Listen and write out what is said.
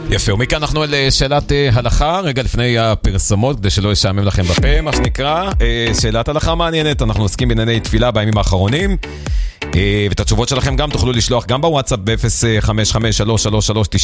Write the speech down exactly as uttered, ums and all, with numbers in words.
יפה, ומכאן אנחנו על שאלת הלכה, רגע לפני הפרסומות, כדי שלא ישעמם לכם בפה, מה שנקרא. שאלת הלכה מעניינת, אנחנו עוסקים בענייני תפילה בימים האחרונים, ואת התשובות שלכם גם תוכלו לשלוח גם בוואטסאפ ב-אפס חמש חמש שלוש שלוש שלוש תשע